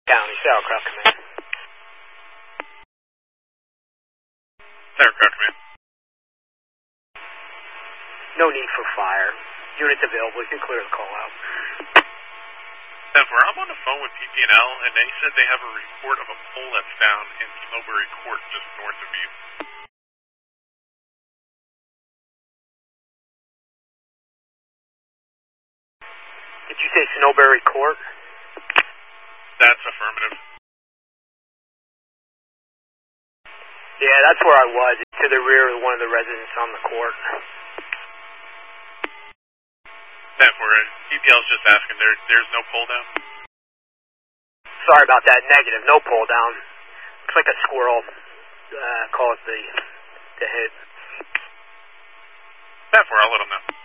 County, Sauerkraut Command. Sauerkraut Command. No need for fire. Units available, you can clear the call out. 10-4, I'm on the phone with PP&L, and they said they have a report of a pole that's found in Snowberry Court, just north of you. Did you say Snowberry Court? That's affirmative. Yeah, that's where I was, to the rear of one of the residents on the court. 10-4, PPL's just asking, there's no pull down? Sorry about that, negative, no pull down. Looks like a squirrel caused the hit. 10-4, I'll let them know.